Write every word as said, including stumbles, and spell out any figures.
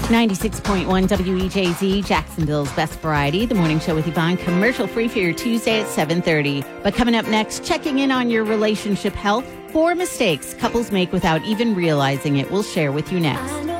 ninety-six point one W E J Z, Jacksonville's best variety. The morning show with Yvonne, commercial free for your Tuesday at seven thirty. But coming up next, checking in on your relationship health. Four mistakes couples make without even realizing it. We'll share with you next.